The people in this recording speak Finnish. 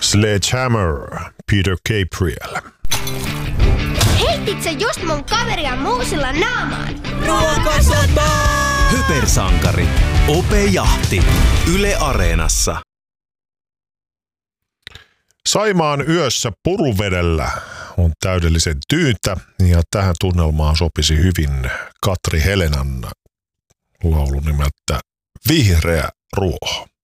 Sledgehammer, Peter Gabriel. Heitit sä just mun kaveria muusilla naamaan? Ruokasatama! Hypersankari. Ope Jahti. Yle Areenassa. Saimaan yössä puruvedellä on täydellisen tyyntä ja tähän tunnelmaan sopisi hyvin Katri Helenan laulu nimeltä Vihreä ruoho.